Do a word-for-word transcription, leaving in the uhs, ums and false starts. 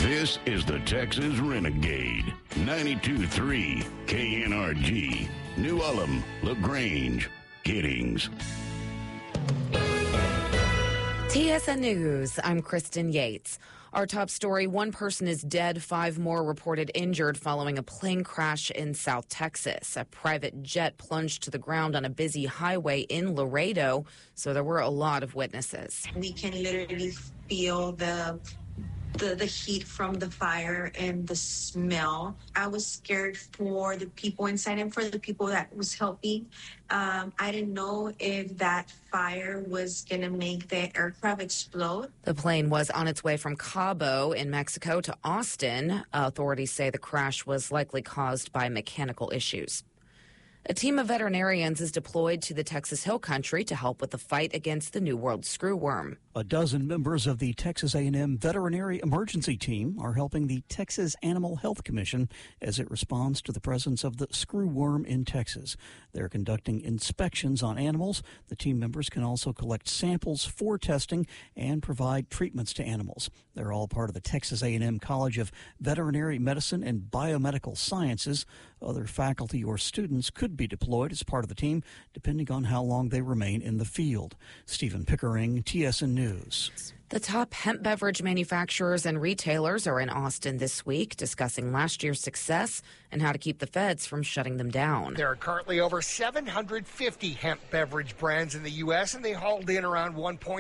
This is the Texas Renegade. ninety-two point three K N R G. New Ulm, LaGrange, Giddings. T S N News, I'm Kristen Yates. Our top story, one person is dead, five more reported injured following a plane crash in South Texas. A private jet plunged to the ground on a busy highway in Laredo, so there were a lot of witnesses. We can literally feel the The, the heat from the fire and the smell. I was scared for the people inside and for the people that was helping. Um, I didn't know if that fire was going to make the aircraft explode. The plane was on its way from Cabo in Mexico to Austin. Authorities say the crash was likely caused by mechanical issues. A team of veterinarians is deployed to the Texas Hill Country to help with the fight against the New World screwworm. A dozen members of the Texas A and M Veterinary Emergency Team are helping the Texas Animal Health Commission as it responds to the presence of the screwworm in Texas. They're conducting inspections on animals. The team members can also collect samples for testing and provide treatments to animals. They're all part of the Texas A and M College of Veterinary Medicine and Biomedical Sciences. Other faculty or students could be deployed as part of the team, depending on how long they remain in the field. Stephen Pickering, T S N News. The top hemp beverage manufacturers and retailers are in Austin this week discussing last year's success and how to keep the feds from shutting them down. There are currently over seven hundred fifty hemp beverage brands in the U S, and they hauled in around one point